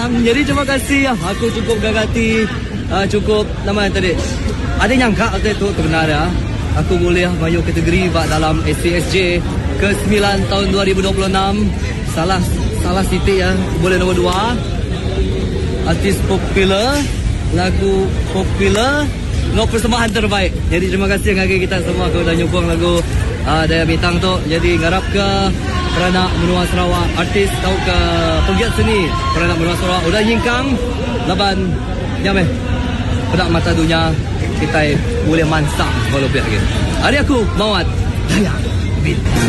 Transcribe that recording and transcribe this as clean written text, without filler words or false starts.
menang. Jadi terima kasih. Aku cukup gagati, cukup nama tadi. Ada nyangka waktu itu benar ya. Aku boleh masuk kategori dalam SCSJ ke-9 tahun 2026. Salah titik ya. Boleh nombor 2. Artis popular, lagu popular, no persembahan terbaik. Jadi terima kasih kepada kita semua kalau dah nyokong lagu Daya Bintang tu. Jadi ngarap ke Peranak Menua Sarawak, artis atau ke pegiat seni Peranak Menua Sarawak udah nyingkang laban nyameh pedak mata dunia kita boleh mansang kalau lebih lagi. Hari aku Mawat Daya Bintang.